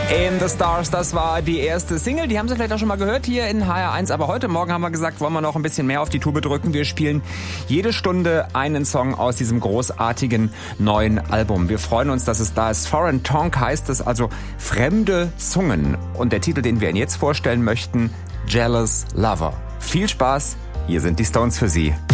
In the Stars, das war die erste Single. Die haben Sie vielleicht auch schon mal gehört hier in HR1. Aber heute Morgen haben wir gesagt, wollen wir noch ein bisschen mehr auf die Tube drücken. Wir spielen jede Stunde einen Song aus diesem großartigen neuen Album. Wir freuen uns, dass es da ist. Foreign Tongue heißt es, also fremde Zungen. Und der Titel, den wir Ihnen jetzt vorstellen möchten, Jealous Lover. Viel Spaß, hier sind die Stones für Sie.